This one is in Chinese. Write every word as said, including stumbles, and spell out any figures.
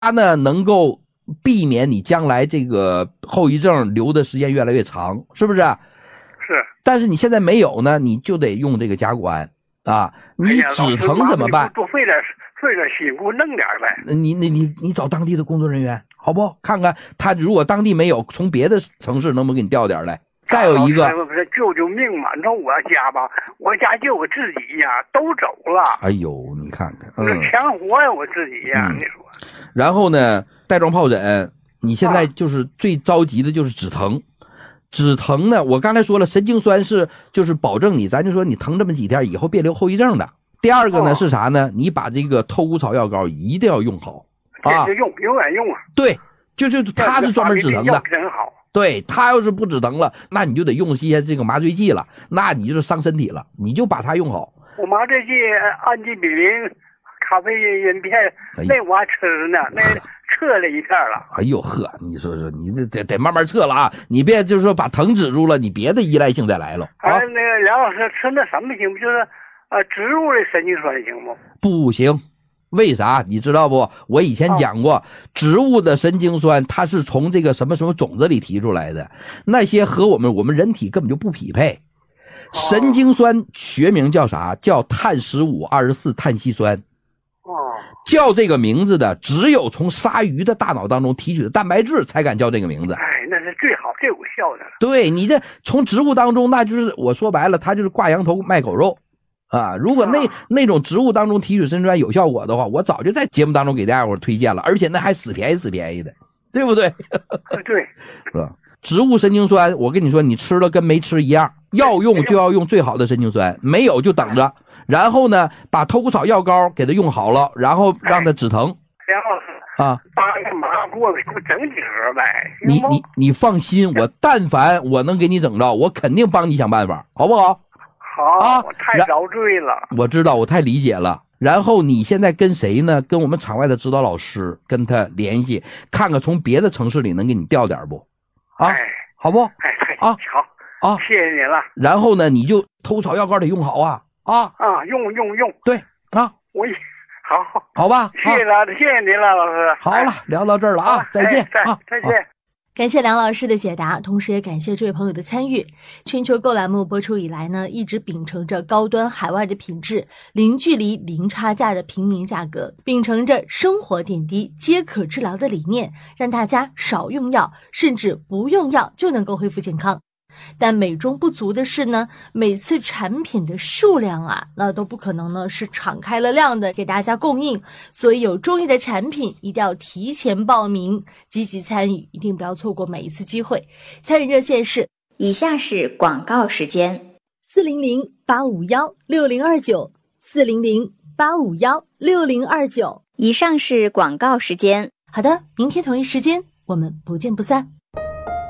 呢能够避免你将来这个后遗症留的时间越来越长，是不是？ 是。 但是你现在没有呢，你就得用这个甲钴啊。你止疼怎么办？ 多费点费点辛苦弄点呗。 你你你你找当地的工作人员，好不好？看看他如果当地没有，从别的城市能不能给你调点来？再有一个， 救救命嘛！你说我家吧，我家就我自己呀，都走了。 哎呦，你看看， 嗯，强活呀，我自己呀， 嗯、 你说。 然后呢，带状疱疹，你现在就是最着急的就是止疼。啊、止疼呢，我刚才说了，神经酸是就是保证你，咱就说你疼这么几天以后别留后遗症的。第二个呢、哦、是啥呢？你把这个透骨草药膏一定要用好啊， 用永远用啊。 对，就就它是专门止疼的， 真好。 对，它要是不止疼了，那你就得用些这个麻醉剂了，那你就是伤身体了，你就把它用好。 我麻醉剂氨基比林、咖啡因片，哎、那我还吃呢，那撤了一片了。 哎呦呵，你说说，你这得得慢慢撤了啊！你别就是说把疼止住了，你别的依赖性再来了。 啊，那个梁老师吃那什么行不？就是呃植物的神经酸行不？ 不行。为啥你知道不？我以前讲过，植物的神经酸它是从这个什么什么种子里提出来的，那些和我们我们人体根本就不匹配。神经酸学名叫啥？叫碳十五二十四碳烯酸。叫这个名字的只有从鲨鱼的大脑当中提取的蛋白质才敢叫这个名字。 哎，那是最好最有效的了。 对，你这从植物当中，那就是我说白了，它就是挂羊头卖狗肉。啊，如果那那种植物当中提取神经酸有效果的话，我早就在节目当中给大家伙推荐了，而且那还死便宜死便宜的，对不对？ 对， 是吧？植物神经酸，我跟你说，你吃了跟没吃一样，要用就要用最好的神经酸，没有就等着。然后呢，把透骨草药膏给它用好了，然后让它止疼。 梁老师啊，八个麻给我给我整几盒呗。 你你你放心，我但凡我能给你整着，我肯定帮你想办法，好不好？ 好啊，我太遭罪了。 我知道，我太理解了。然后你现在跟谁呢？跟我们场外的指导老师跟他联系，看看从别的城市里能给你调点不？啊， 哎、 好不？ 哎， 啊， 好啊，谢谢您了。 然后呢，你就透骨草药膏得用好啊啊啊，用用用。 对啊， 我好， 好吧， 谢谢了，谢谢您了，老师。 好了，聊到这儿了啊，再见啊， 再见。 感谢梁老师的解答，同时也感谢这位朋友的参与。全球购栏目播出以来呢，一直秉承着高端海外的品质，零距离零差价的平民价格，秉承着生活点滴皆可治疗的理念，让大家少用药，甚至不用药就能够恢复健康。但美中不足的是呢，每次产品的数量啊，那都不可能呢是敞开了量的给大家供应，所以有中意的产品一定要提前报名，积极参与，一定不要错过每一次机会。参与热线是以下是广告时间： 四零零八五幺六零二九，四零零八五幺六零二九。 以上是广告时间。 好的，明天同一时间我们不见不散。